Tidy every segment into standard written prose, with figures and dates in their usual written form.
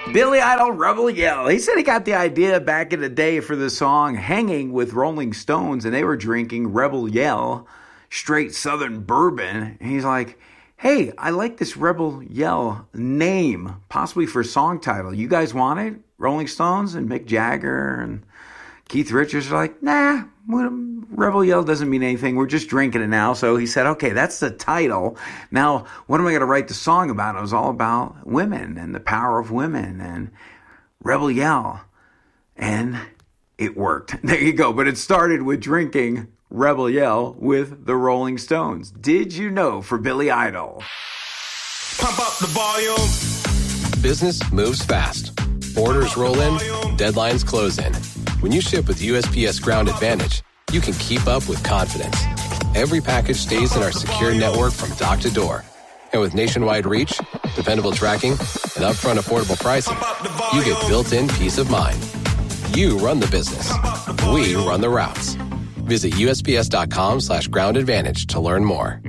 Billy Idol, Rebel Yell. He said he got the idea back in the day for the song Hanging with Rolling Stones, and they were drinking Rebel Yell, straight Southern bourbon. And he's like, hey, I like this Rebel Yell name, possibly for a song title. You guys want it? Rolling Stones and Mick Jagger and Keith Richards are like, nah, Rebel Yell doesn't mean anything. We're just drinking it now. So he said, okay, that's the title. Now, what am I going to write the song about? It was all about women and the power of women and Rebel Yell. And it worked. There you go. But it started with drinking Rebel Yell with the Rolling Stones. Did you know for Billy Idol? Pump up the volume. Business moves fast. Orders roll in, deadlines close in. When you ship with USPS Ground Advantage, you can keep up with confidence. Every package stays in our secure network from dock to door. And with nationwide reach, dependable tracking, and upfront affordable pricing, you get built-in peace of mind. You run the business. We run the routes. Visit USPS.com/Ground Advantage to learn more.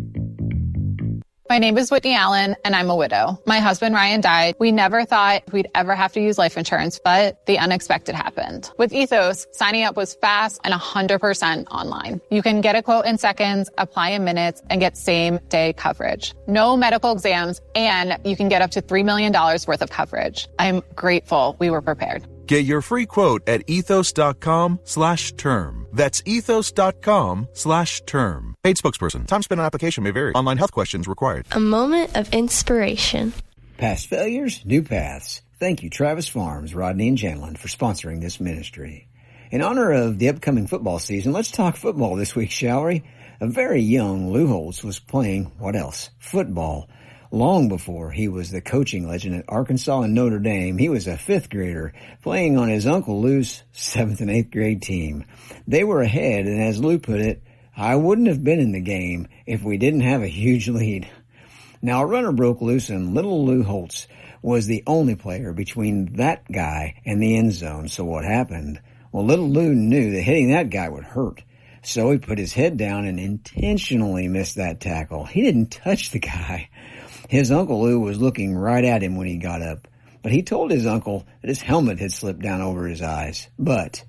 My name is Whitney Allen, and I'm a widow. My husband, Ryan, died. We never thought we'd ever have to use life insurance, but the unexpected happened. With Ethos, signing up was fast and 100% online. You can get a quote in seconds, apply in minutes, and get same-day coverage. No medical exams, and you can get up to $3 million worth of coverage. I'm grateful we were prepared. Get your free quote at ethos.com/term. That's ethos.com/term. Paid spokesperson. Time spent on application may vary. Online health questions required. A moment of inspiration. Past failures, new paths. Thank you, Travis Farms, Rodney and Janlin, for sponsoring this ministry. In honor of the upcoming football season, let's talk football this week, shall we? A very young Lou Holtz was playing, what else? Football. Long before he was the coaching legend at Arkansas and Notre Dame, he was a fifth grader playing on his Uncle Lou's 7th and 8th grade team. They were ahead, and as Lou put it, I wouldn't have been in the game if we didn't have a huge lead. Now, a runner broke loose, and little Lou Holtz was the only player between that guy and the end zone. So what happened? Well, little Lou knew that hitting that guy would hurt. So he put his head down and intentionally missed that tackle. He didn't touch the guy. His Uncle Lou was looking right at him when he got up, but he told his uncle that his helmet had slipped down over his eyes. But,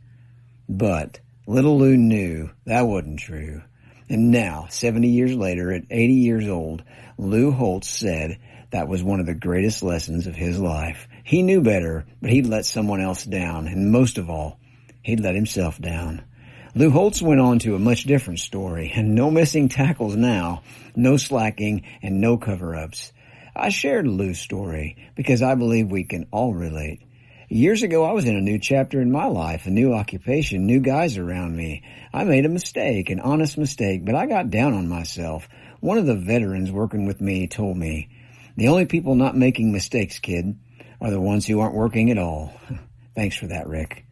little Lou knew that wasn't true. And now, 70 years later, at 80 years old, Lou Holtz said that was one of the greatest lessons of his life. He knew better, but he'd let someone else down, and most of all, he'd let himself down. Lou Holtz went on to a much different story, and no missing tackles now, no slacking, and no cover-ups. I shared Lou's story because I believe we can all relate. Years ago, I was in a new chapter in my life, a new occupation, new guys around me. I made a mistake, an honest mistake, but I got down on myself. One of the veterans working with me told me, the only people not making mistakes, kid, are the ones who aren't working at all. Thanks for that, Rick.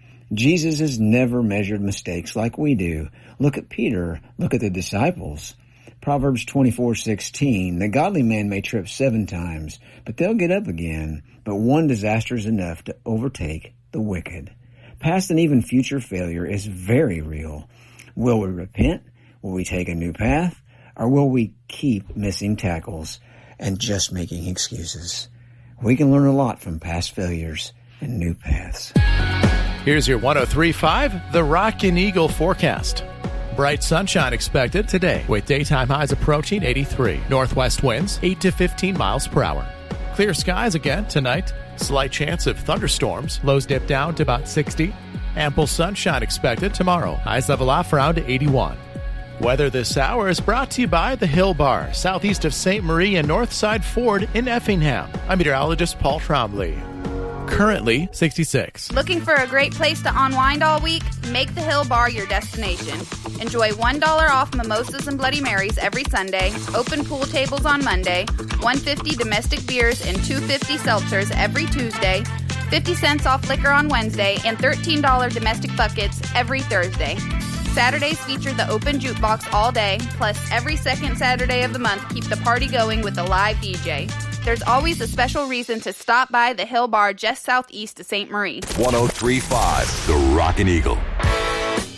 Jesus has never measured mistakes like we do. Look at Peter. Look at the disciples. Proverbs 24:16, the godly man may trip 7 times, but they'll get up again. But one disaster is enough to overtake the wicked. Past and even future failure is very real. Will we repent? Will we take a new path? Or will we keep missing tackles and just making excuses? We can learn a lot from past failures and new paths. Here's your 103.5, the Rockin' Eagle forecast. Bright sunshine expected today with daytime highs approaching 83. Northwest winds 8 to 15 miles per hour. Clear skies again tonight. Slight chance of thunderstorms. Lows dip down to about 60. Ample sunshine expected tomorrow. Highs level off around 81. Weather this hour is brought to you by the Hill Bar, southeast of St. Marie and Northside Ford in Effingham. I'm meteorologist Paul Trombley. Currently 66. Looking for a great place to unwind all week? Make the Hill Bar your destination. Enjoy $1 off mimosas and Bloody Marys every Sunday, open pool tables on Monday, $1.50 domestic beers and $2.50 seltzers every Tuesday, 50 cents off liquor on Wednesday, and $13 domestic buckets every Thursday. Saturdays feature the open jukebox all day, plus every second Saturday of the month keep the party going with a live DJ. There's always a special reason to stop by the Hill Bar just southeast of St. Marie. 103.5, the Rockin' Eagle.